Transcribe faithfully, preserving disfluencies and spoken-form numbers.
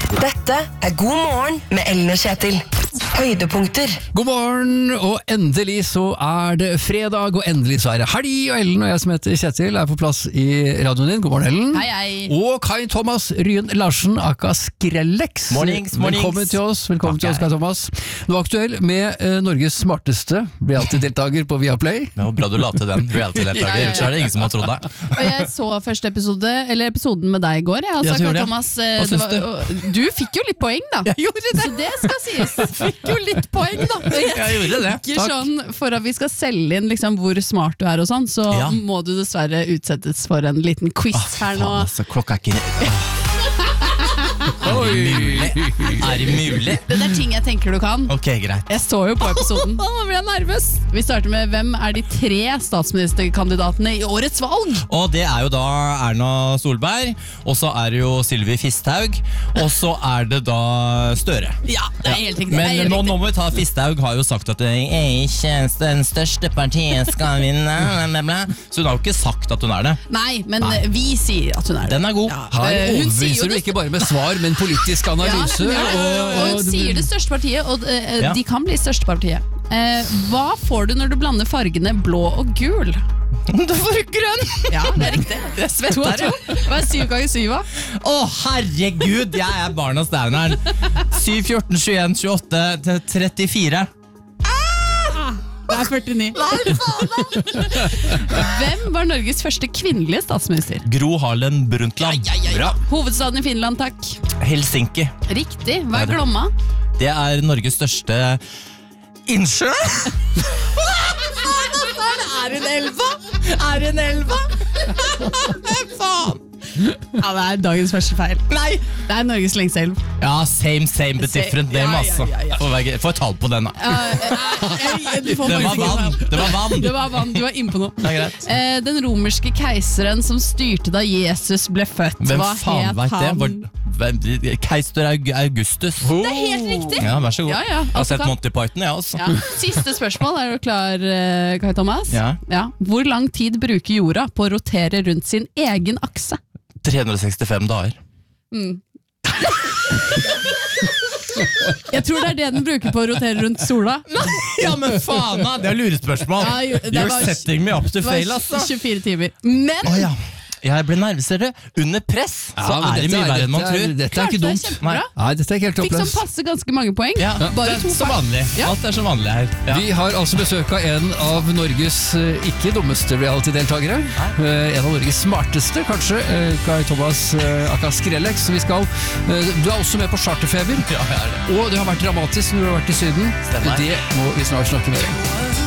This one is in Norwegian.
Dette er God morgen med Ellen og Kjetil. Høydepunkter. God morgen, og endelig så er det fredag, og endelig så er det helg, og Ellen og jeg som heter Kjetil er på plass i radioen din. God morgen, Ellen. Hei, hei. Og Kai Thomas Ryen Larsen, aka Skrellex. Mornings, mornings. Velkommen til oss, velkommen Takk, til oss, Kai Thomas. Du er aktuell med uh, Norges smarteste reality-deltaker på Viaplay. Det var bra du la til den reality-deltaker, Ja, ja, ja. ellers er det ingen som har trodd deg. Og jeg så første episode, eller episoden med deg i går. Jeg, altså, Ja, du gjorde det. Thomas, eh, Hva det syns var, og, du fikk jo litt poeng, da. Jeg gjorde det. Så det skal sies. Fikk jo litt poeng, da. Og jeg Jeg gjorde det. tenker sånn, for at vi skal selge inn liksom, hvor smart du er og sånn, så Ja. må du dessverre utsettes for en liten quiz her nå. Faen, altså, klokka er ikke... Oi! Er det mulig? Det er ting jeg tenker du kan. Ok, greit. Jeg så jo på episoden. Nå blir jeg nervøs. Vi starter med hvem er de tre statsministerkandidatene i årets valg? Og det er jo da Erna Solberg, og så er det jo Sylvi Fisthaug, og så er det da Støre. Ja, det er helt riktig. det er Men helt nå, riktig. nå må vi ta Fisthaug har jo sagt at det er ikke den største partiet skal vinne, bla, bla. Så hun har jo ikke sagt at hun er det. Nei, men Nei. vi sier at hun er det. Den er god. Her Eh, hun sier jo overbeviser du det- ikke bare med svar, men politisk analyse. Ja, ja, ja. og- Og hun og- sier det største partiet, og eh, Ja. de kan bli største partiet. Eh, hva får du når du blander fargene blå og gul? Du får grønn! Ja, det er riktig. Det er svett To av her, to. Hva er syv ganger syv, da? Å, herregud, jeg er barnas Stauneren. syv, fjorten, tjueen, tjueåtte til trettifire. Det er førtini. Hvem var Norges første kvinnelige statsminister? Gro Harlem Brundtland. Bra. Hovedstaden i Finland, takk. Helsinki. Riktig. Hva Det er er det. Glomma? Det er Norges største innsjø. Er hun elva? Er hun elva? Faen. Ja, det er dagens første feil. Nei. Det er Norges lengste elv. Ja, same, same, but different name, Ja, ja, altså. ja, ja. Få være- Få et tall på den, da. Du får Det bare var si vann. det. Det var vann. Det var vann, du var inne på noe. Det er greit. Eh, den romerske keiseren som styrte da Jesus ble født, Hvem hva faen het vet det? han? Var- hvem- Keiser Aug- Augustus. Det er helt riktig! Ja, vær så god. Ja, ja, Jeg har altså sett kan- Monty Python, jeg også. Ja. Siste spørsmål, er du klar, eh, Kai Thomas? Ja. Hvor lang tid bruker jorda på å rotere rundt sin egen akse? tre hundre og sekstifem dager. Jeg tror det er det den bruker på å rotere rundt sola. Ja, men faen da, det er lurespørsmål. Ja, jo, det You're var- setting me up to Det var fail, altså. tjuefire timer. Men Å ja. Jeg ble nervøs, ser du. Under press så Ja, men er det dette mye verre enn man dette er- tror. Dette er klarte ikke det dumt. kjempebra. Nei, dette er ikke helt Fikk sånn håpløst. passe ganske mange poeng. Ja, Bare det er to som feil. vanlig. Ja. Alt er som vanlig her. Ja. Vi har altså besøk av en av Norges eh, ikke dummeste reality-deltakere. Eh, en av Norges smarteste, kanskje. eh, Kai Thomas uh, aka Skrellex. Så vi skal, eh, du er også med på Charterfeber. Ja, jeg er det. Og det har vært dramatisk når du har vært i Syden. Stemmer. Det må vi snart snakke mer om.